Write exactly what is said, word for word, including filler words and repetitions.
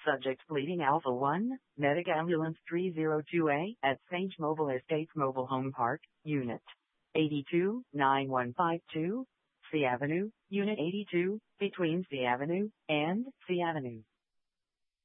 Subject bleeding Alpha one, Medic Ambulance three oh two A at Sage Mobile Estates Mobile Home Park, Unit eighty-two, nine one five two, C Avenue, Unit eighty-two, between C Avenue and C Avenue.